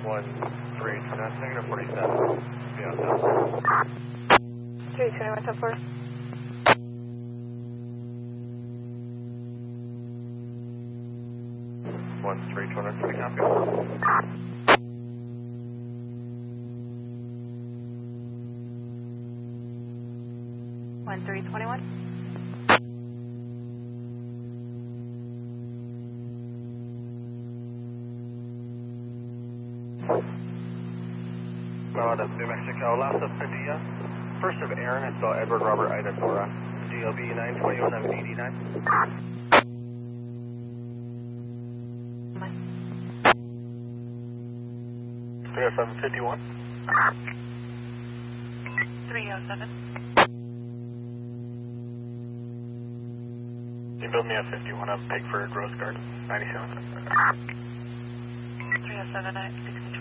negative 47. Yeah, 321 so far. 1320, copy. 1321. Out of New Mexico, last of Padilla. First of Aaron, I saw Edward Robert Ida Nora. DOB 921 30751. 307. You can build me a 51 up Pigford Rose Garden, 97. 307 at 62.